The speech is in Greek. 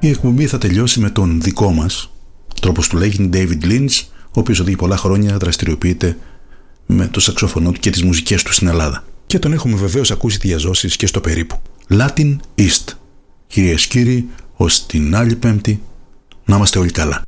Η εκπομπή θα τελειώσει με τον δικό μας, τρόπος του λέγει, David Lynch, ο οποίος εδώ για πολλά χρόνια δραστηριοποιείται με το σαξόφωνο του και τις μουσικές του στην Ελλάδα. Και τον έχουμε βεβαίως ακούσει διαζώσεις και στο περίπου. Latin East. Κυρίες και κύριοι, ως την άλλη Πέμπτη, να είμαστε όλοι καλά.